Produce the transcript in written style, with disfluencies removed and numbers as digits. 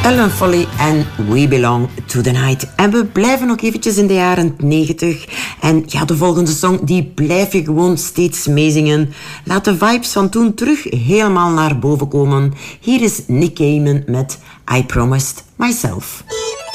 Ellen Foley en We Belong to the Night. En we blijven nog eventjes in de jaren 90. En ja, de volgende song, die blijf je gewoon steeds meezingen. Laat de vibes van toen terug helemaal naar boven komen. Hier is Nick Cayman met I Promised Myself.